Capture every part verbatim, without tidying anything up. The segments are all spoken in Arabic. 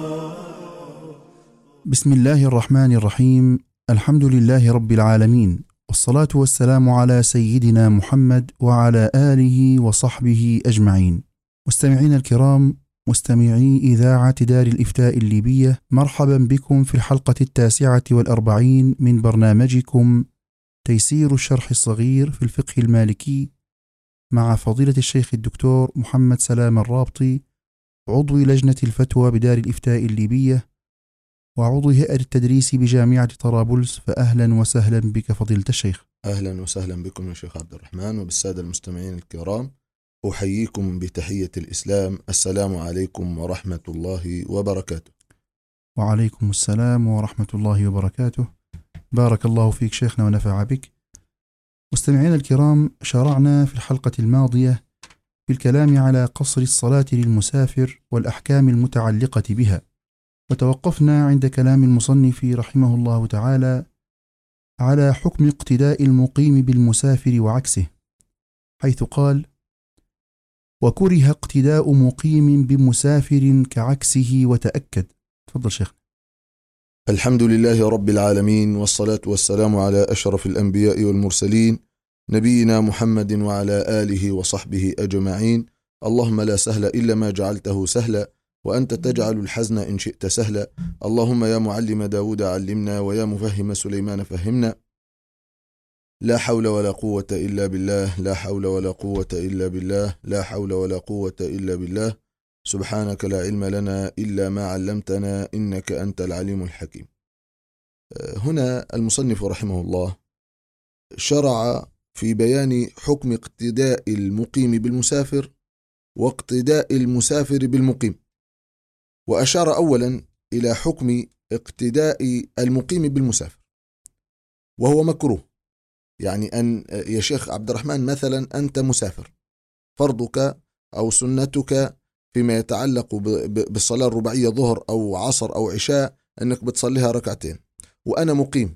بسم الله الرحمن الرحيم. الحمد لله رب العالمين، والصلاة والسلام على سيدنا محمد وعلى آله وصحبه أجمعين. مستمعين الكرام، مستمعي إذاعة دار الإفتاء الليبية، مرحبا بكم في الحلقة التاسعة والأربعين من برنامجكم تيسير الشرح الصغير في الفقه المالكي، مع فضيلة الشيخ الدكتور محمد سلام الرابطي، عضو لجنة الفتوى بدار الإفتاء الليبية وعضو هيئة التدريس بجامعة طرابلس. فأهلا وسهلا بك فضيلة الشيخ. أهلا وسهلا بكم يا شيخ عبد الرحمن وبالسادة المستمعين الكرام. أحييكم بتحية الإسلام، السلام عليكم ورحمة الله وبركاته. وعليكم السلام ورحمة الله وبركاته. بارك الله فيك شيخنا ونفع بك. مستمعين الكرام، شرعنا في الحلقة الماضية في الكلام على قصر الصلاة للمسافر والأحكام المتعلقة بها، وتوقفنا عند كلام المصنف رحمه الله تعالى على حكم اقتداء المقيم بالمسافر وعكسه، حيث قال: وكره اقتداء مقيم بمسافر كعكسه وتأكد. تفضل شيخ. الحمد لله رب العالمين، والصلاة والسلام على أشرف الأنبياء والمرسلين، نبينا محمد وعلى آله وصحبه أجمعين. اللهم لا سهل إلا ما جعلته سهلا، وأنت تجعل الحزن إن شئت سهلا. اللهم يا معلم داود علمنا، ويا مفهم سليمان فهمنا. لا حول ولا قوة إلا بالله، لا حول ولا قوة إلا بالله، لا حول ولا قوة إلا بالله. سبحانك لا علم لنا إلا ما علمتنا، إنك أنت العليم الحكيم. هنا المصنف رحمه الله شرع في بيان حكم اقتداء المقيم بالمسافر واقتداء المسافر بالمقيم، وأشار أولا إلى حكم اقتداء المقيم بالمسافر، وهو مكروه. يعني أن يا شيخ عبد الرحمن مثلا أنت مسافر، فرضك أو سنتك فيما يتعلق بالصلاة الرباعية ظهر أو عصر أو عشاء أنك بتصليها ركعتين، وأنا مقيم،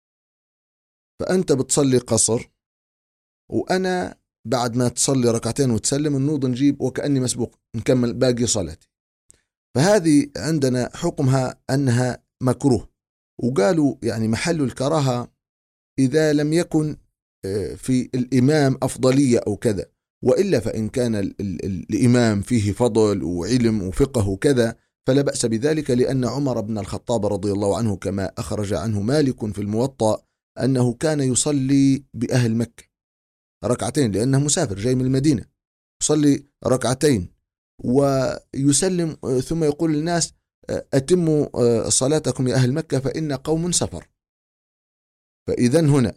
فأنت بتصلي قصر، وأنا بعد ما تصلي ركعتين وتسلم النوض نجيب وكأني مسبوق نكمل باقي صلاتي. فهذه عندنا حكمها أنها مكروه، وقالوا يعني محل الكراهة إذا لم يكن في الإمام أفضلية أو كذا، وإلا فإن كان ال ال ال الإمام فيه فضل وعلم وفقه وكذا فلا بأس بذلك، لأن عمر بن الخطاب رضي الله عنه كما أخرج عنه مالك في الموطأ أنه كان يصلي بأهل مكة ركعتين، لأنه مسافر جاي من المدينة، يصلي ركعتين ويسلم ثم يقول للناس: أتموا صلاتكم يا أهل مكة فإن قوم سفر. فإذن هنا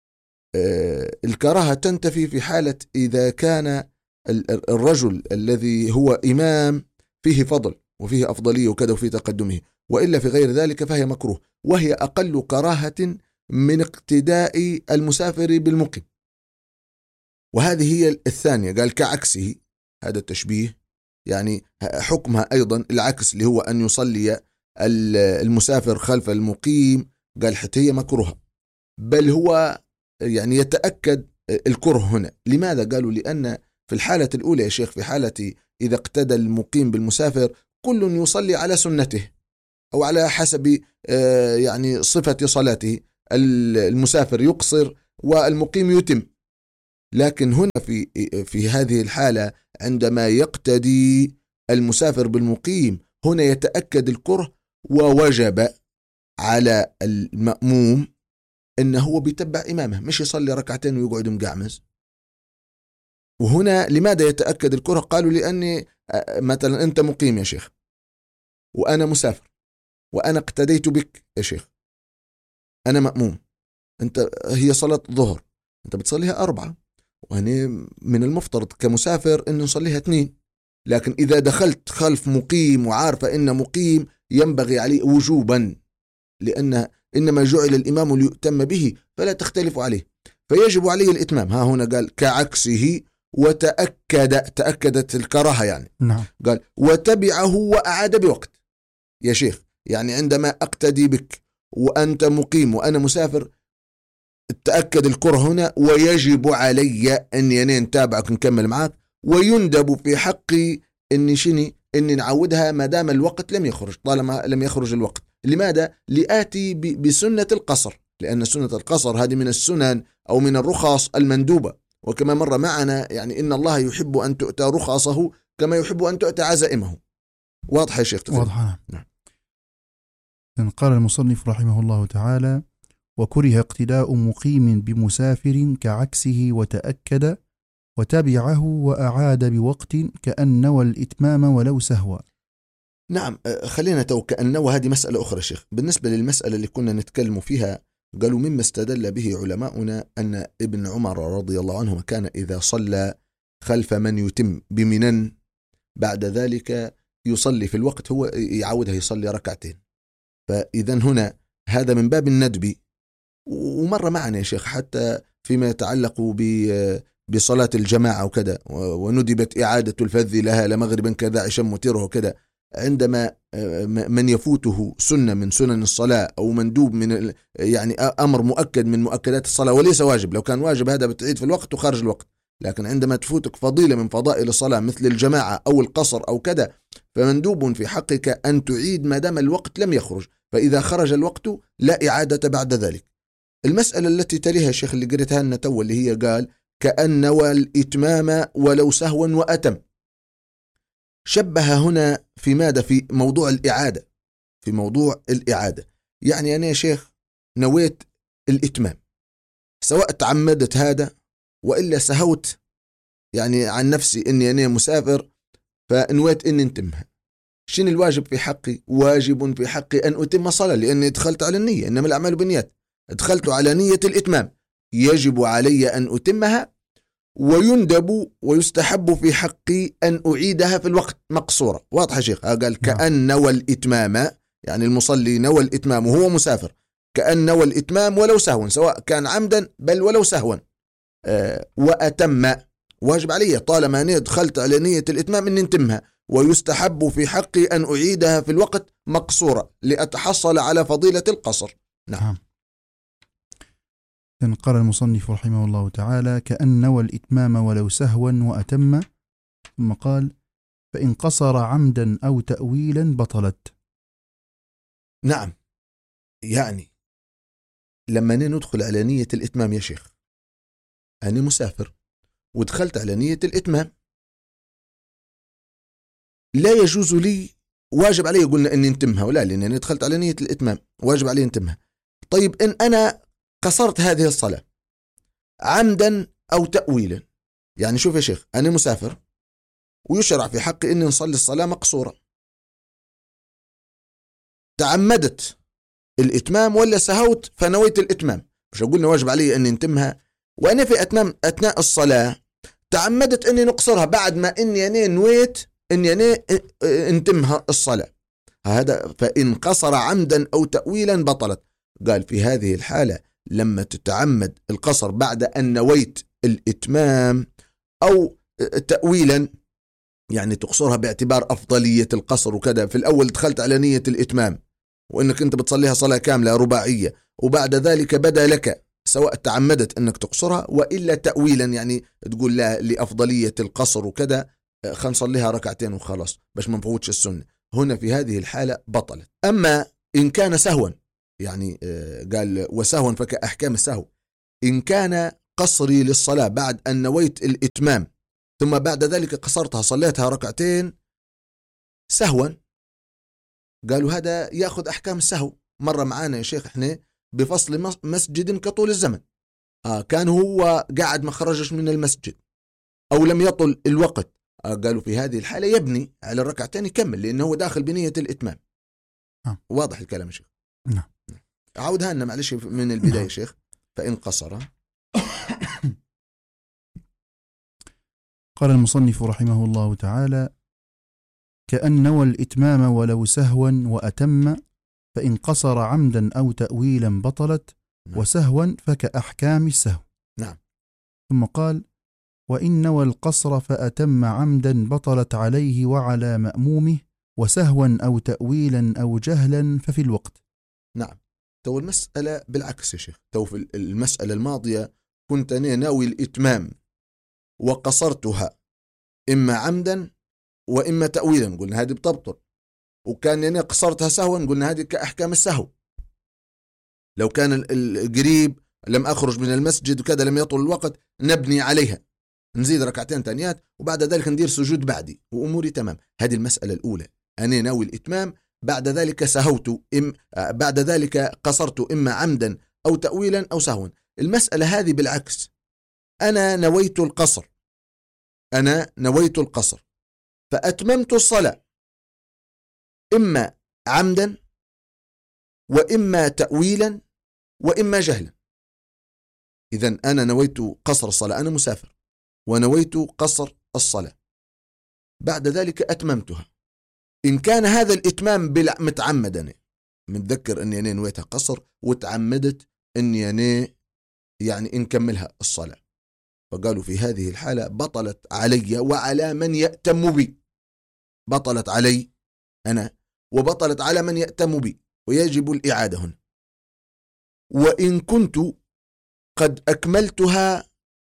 الكراهة تنتفي في حالة إذا كان الرجل الذي هو إمام فيه فضل وفيه أفضلية وكذا وفيه تقدمه، وإلا في غير ذلك فهي مكروه، وهي أقل كراهة من اقتداء المسافر بالمقيم. وهذه هي الثانية، قال كعكسه، هذا التشبيه يعني حكمها أيضا العكس، اللي هو أن يصلي المسافر خلف المقيم، قال حتى هي مكروهة، بل هو يعني يتأكد الكره هنا. لماذا؟ قالوا لأن في الحالة الأولى يا شيخ، في حالة إذا اقتدى المقيم بالمسافر كل يصلي على سنته أو على حسب يعني صفة صلاته، المسافر يقصر والمقيم يتم. لكن هنا في في هذه الحالة عندما يقتدي المسافر بالمقيم، هنا يتأكد الكره، ووجب على المأموم إنه هو بيتبع إمامه، مش يصلي ركعتين ويقعد مقعمز. وهنا لماذا يتأكد الكره؟ قالوا لأني مثلا أنت مقيم يا شيخ وأنا مسافر، وأنا اقتديت بك يا شيخ، أنا مأموم، أنت هي صلاة ظهر أنت بتصليها أربعة، وأنا من المفترض كمسافر إن نصليها اثنين. لكن إذا دخلت خلف مقيم وعارفة إن مقيم ينبغي عليه وجوبا، لأن إنما جعل الإمام ليؤتم به فلا تختلف عليه، فيجب عليه الإتمام. ها هنا قال كعكسه وتأكد، تأكدت الكراهة يعني. نعم. قال وتبعه وأعاد بوقت. يا شيخ يعني عندما أقتدي بك وأنت مقيم وأنا مسافر، تأكد الكره هنا، ويجب علي أن ينين تابعك نكمل معك، ويندب في حقي أني شني إني نعودها ما دام الوقت لم يخرج، طالما لم يخرج الوقت. لماذا؟ لآتي بسنة القصر، لأن سنة القصر هذه من السنن أو من الرخص المندوبة، وكما مر معنا يعني إن الله يحب أن تؤتى رخصه كما يحب أن تؤتى عزائمه. واضح يا شيخ؟ واضح. نعم. قال المصنف رحمه الله تعالى: وكره اقتداء مقيم بمسافر كعكسه وتأكد وتبعه وأعاد بوقت كأن نوى الإتمام ولو سهوا. نعم، خلينا تو كأن نوى هذه مسألة أخرى شيخ. بالنسبة للمسألة اللي كنا نتكلم فيها، قالوا مما استدل به علماؤنا أن ابن عمر رضي الله عنه كان إذا صلى خلف من يتم بمنن بعد ذلك يصلي في الوقت هو يعودها يصلي ركعتين. فإذا هنا هذا من باب الندب. ومر معنا يا شيخ حتى فيما يتعلق بصلاة الجماعة وكذا، وندبت إعادة الفذ لها لمغربا كذا عشاء متره وكذا، عندما من يفوته سنة من سنن الصلاة أو مندوب من يعني أمر مؤكد من مؤكدات الصلاة وليس واجب، لو كان واجب هذا بتعيد في الوقت وخارج الوقت، لكن عندما تفوتك فضيلة من فضائل الصلاة مثل الجماعة أو القصر أو كذا، فمندوب في حقك أن تعيد ما دام الوقت لم يخرج، فإذا خرج الوقت لا إعادة بعد ذلك. المسألة التي تليها الشيخ اللي قريتها لنا تو اللي هي قال كأن نوى الإتمام ولو سهوا وأتم، شبه هنا في ماذا؟ في موضوع الإعادة، في موضوع الإعادة. يعني أنا يا شيخ نويت الإتمام سواء تعمدت هذا وإلا سهوت يعني عن نفسي إني أنا مسافر فنويت إني انتمها. شين الواجب في حقي؟ واجب في حقي أن أتم صلاة لأني دخلت على النية، إنما الأعمال بالنيات، دخلت على نية الإتمام، يجب علي أن أتمها، ويندب ويستحب في حقي أن أعيدها في الوقت مقصورة. واضح يا شيخ؟ قال كأن نوى الإتمام، يعني المصلي نوى الإتمام وهو مسافر، كأن نوى الإتمام ولو سهوا، سواء كان عمدا بل ولو سهوا. أه وأتم، واجب علي طالما أنا دخلت على نية الإتمام أن نتمها، ويستحب في حقي أن أعيدها في الوقت مقصورة لأتحصل على فضيلة القصر. نعم. قال المصنف رحمه الله تعالى كأن نوى الإتمام ولو سهوا وأتم، ثم قال فإن قصر عمدا أو تأويلا بطلت. نعم، يعني لما ندخل على نية الإتمام يا شيخ، أنا مسافر ودخلت على نية الإتمام، لا يجوز لي، واجب علي قلنا أني انتمها ولا، لأن أنا دخلت على نية الإتمام واجب علي انتمها. طيب إن أنا قصرت هذه الصلاة عمدا أو تأويلا، يعني شوف يا شيخ أنا مسافر ويشرع في حقي أني نصلي الصلاة مقصورة، تعمدت الإتمام ولا سهوت فنويت الإتمام، مش قلنا واجب علي أني انتمها، وأنا في أتمام أثناء الصلاة تعمدت أني نقصرها بعد ما أني أنا نويت أني أنا انتمها الصلاة، هذا فإن قصر عمدا أو تأويلا بطلت. قال في هذه الحالة لما تتعمد القصر بعد أن نويت الإتمام أو تأويلا، يعني تقصرها باعتبار أفضلية القصر وكذا، في الأول دخلت على نية الإتمام وإنك أنت بتصليها صلاة كاملة رباعية، وبعد ذلك بدأ لك سواء تعمدت أنك تقصرها وإلا تأويلا، يعني تقول لا لأفضلية القصر وكذا خلينا نصليها ركعتين وخلاص باش ما نفوتش السنة، هنا في هذه الحالة بطلت. أما إن كان سهوا، يعني قال وسهوا فكأحكام السهو، إن كان قصري للصلاة بعد أن نويت الإتمام ثم بعد ذلك قصرتها صليتها ركعتين سهوا، قالوا هذا يأخذ أحكام السهو. مرة معانا يا شيخ إحنا بفصل مسجد كطول الزمن، آه كان هو قاعد ما خرجش من المسجد أو لم يطل الوقت، آه قالوا في هذه الحالة يبني على الركعتين يكمل لأنه هو داخل بنية الإتمام. آه. واضح الكلام يا شيخ؟ نعم. عودها لنا معلش من البداية يا شيخ. فإن قصر، قال المصنف رحمه الله تعالى كأن نوى الإتمام ولو سهوا وأتم، فإن قصر عمدا أو تأويلا بطلت، نعم. وسهوا فكأحكام السهو. نعم. ثم قال وإن نوى القصر فأتم عمدا بطلت عليه وعلى مأمومه، وسهوا أو تأويلا أو جهلا ففي الوقت. نعم. تو المسألة بالعكس يا شيخ، تو في المسألة الماضية كنت أنا ناوي الإتمام وقصرتها إما عمدا وإما تأويلا قلنا هذه بتبطل، وكان يعني قصرتها سهوا قلنا هذه كأحكام السهو. لو كان القريب لم أخرج من المسجد وكذا لم يطول الوقت نبني عليها، نزيد ركعتين تانيات وبعد ذلك ندير سجود بعدي وأموري تمام. هذه المسألة الأولى، أنا ناوي الإتمام، بعد ذلك سهوت إم بعد ذلك قصرت إما عمدا أو تأويلا أو سهوا. المسألة هذه بالعكس، أنا نويت القصر أنا نويت القصر فأتممت الصلاة إما عمدا وإما تأويلا وإما جهلا. إذن أنا نويت قصر الصلاة، أنا مسافر ونويت قصر الصلاة، بعد ذلك أتممتها. إن كان هذا الإتمام متعمدا، متذكر أني أنا نويتها قصر وتعمدت أني أنا يعني إن كملها الصلاة، فقالوا في هذه الحالة بطلت علي وعلى من يأتم بي، بطلت علي أنا وبطلت على من يأتم بي، ويجب الإعادة هنا. وإن كنت قد أكملتها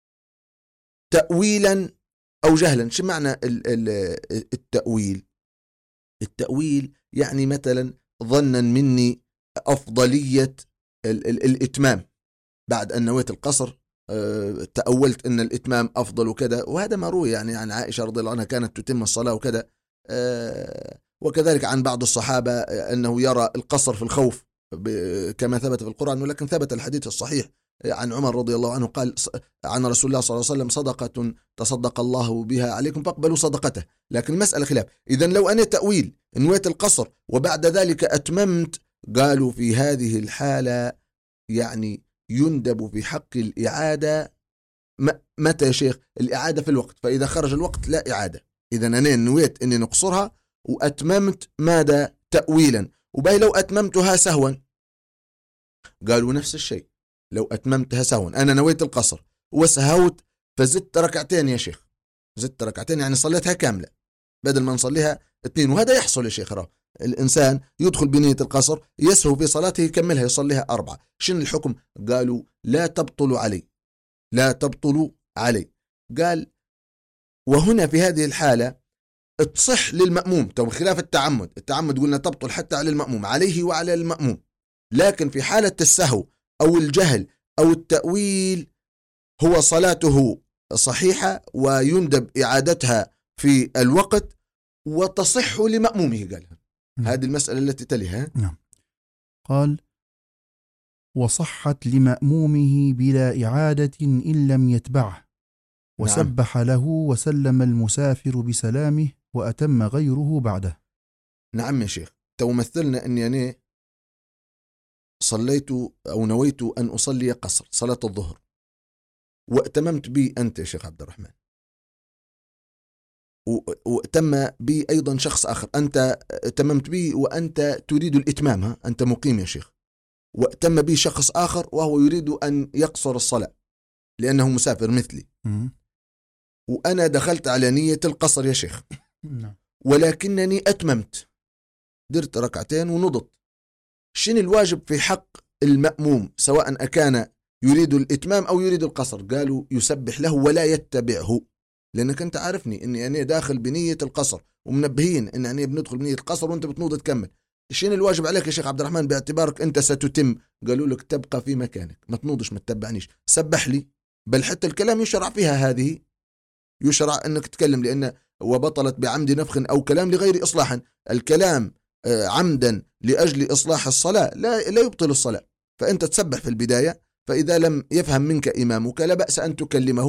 تأويلا أو جهلا. شو معنى التأويل؟ التأويل يعني مثلا ظنا مني أفضلية الإتمام بعد أن نويت القصر، تأولت أن الإتمام أفضل وكذا، وهذا ما روي يعني عن عائشة رضي الله عنها كانت تتم الصلاة وكذا، وكذلك عن بعض الصحابة أنه يرى القصر في الخوف كما ثبت في القرآن. ولكن ثبت الحديث الصحيح عن عمر رضي الله عنه قال عن رسول الله صلى الله عليه وسلم: صدقة تصدق الله بها عليكم فاقبلوا صدقته. لكن المسألة خلاف. إذن لو أنا تأويل نويت القصر وبعد ذلك أتممت، قالوا في هذه الحالة يعني يندب في حق الإعادة. متى يا شيخ؟ الإعادة في الوقت، فإذا خرج الوقت لا إعادة. إذن أنا نويت أني نقصرها وأتممت ماذا؟ تأويلا. وباي لو أتممتها سهوا، قالوا نفس الشيء. لو أتممتها سهوا، أنا نويت القصر وسهوت فزدت ركعتين يا شيخ، زدت ركعتين يعني صليتها كاملة بدل ما نصليها اثنين. وهذا يحصل يا شيخ، راه الإنسان يدخل بنية القصر يسهو في صلاته يكملها يصليها أربعة. شنو الحكم؟ قالوا لا تبطل علي، لا تبطل علي. قال وهنا في هذه الحالة تصح للمأموم، تو خلاف التعمد. التعمد قلنا تبطل حتى على المأموم، عليه وعلى المأموم. لكن في حالة السهو أو الجهل أو التأويل هو صلاته صحيحة ويندب إعادتها في الوقت وتصح لمأمومه. قالها هذه المسألة التي تليها. نعم. قال وصحت لمأمومه بلا إعادة إن لم يتبعه، وسبح نعم. له وسلم المسافر بسلامه وأتم غيره بعده. نعم يا شيخ. تو مثلنا أني أنا صليت أو نويت أن أصلي قصر صلاة الظهر وأتممت بي أنت يا شيخ عبد الرحمن، وأتم بي أيضا شخص آخر، أنت أتممت بي وأنت تريد الإتمام، ها؟ أنت مقيم يا شيخ، وأتم بي شخص آخر وهو يريد أن يقصر الصلاة لأنه مسافر مثلي، وأنا دخلت على نية القصر يا شيخ، ولكنني أتممت، درت ركعتين ونضت. شن الواجب في حق المأموم سواء أكان يريد الإتمام أو يريد القصر؟ قالوا يسبح له ولا يتبعه، لأنك أنت عارفني أني أنا داخل بنية القصر ومنبهين أن أنا بندخل بنية القصر وأنت بتنوض تكمل. شين الواجب عليك يا شيخ عبد الرحمن باعتبارك أنت ستتم؟ قالوا لك تبقى في مكانك، ما تنوضش ما تتبعنيش، سبح لي. بل حتى الكلام يشرع فيها، هذه يشرع أنك تتكلم، لأن وبطلت بعمد نفخ أو كلام لغير إصلاح. الكلام عمدا لأجل إصلاح الصلاة لا, لا يبطل الصلاة. فأنت تسبح في البداية، فإذا لم يفهم منك إمامك لا بأس أن تكلمه